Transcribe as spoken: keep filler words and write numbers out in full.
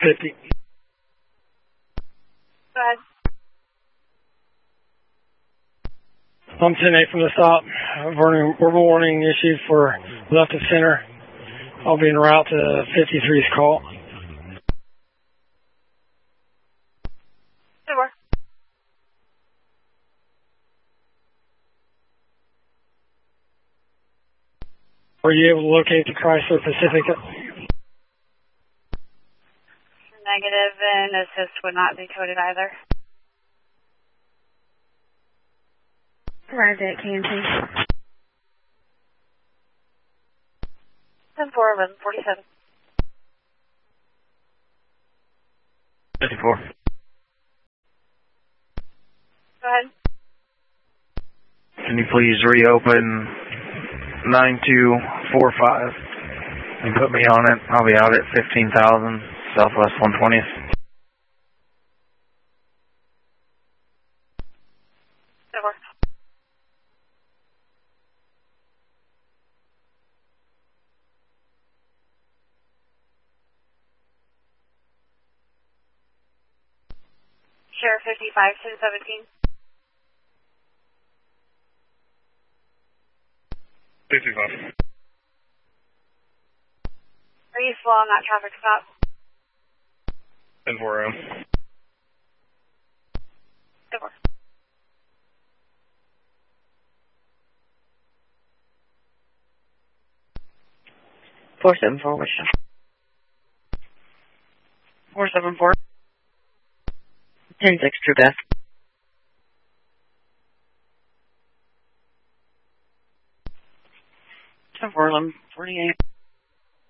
fifty. Go ahead. I'm ten eight from the stop. Verbal warning issued for left of center. I'll be en route to fifty-three's call. Over. Were you able to locate the Chrysler Pacifica? Negative, and assist would not be coded either. Arrived at K M T. ten four, eleven forty-seven. fifty-four. Go ahead. Can you please reopen nine two four five and put me on it? I'll be out at fifteen thousand, Southwest one twentieth. Over. Share fifty-five, ten seventeen. fifty-five. Are you slow on that traffic stop? ten four M. Over. four seven four, which four seven four. ten six, True Beth. ten four, eleven forty-eight.